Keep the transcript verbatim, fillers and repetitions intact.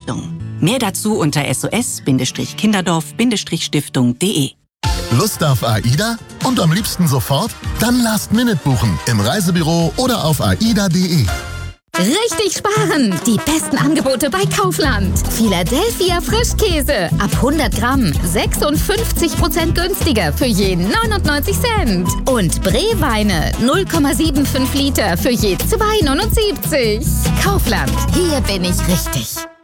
Stiftung. Mehr dazu unter s o s Kinderdorf Stiftung punkt de. Lust auf AIDA? Und am liebsten sofort? Dann Last Minute buchen im Reisebüro oder auf aida punkt de. Richtig sparen! Die besten Angebote bei Kaufland. Philadelphia Frischkäse. Ab hundert Gramm. sechsundfünfzig Prozent günstiger für je neunundneunzig Cent. Und Breweine. null Komma fünfundsiebzig Liter für je zwei Euro neunundsiebzig. Kaufland. Hier bin ich richtig.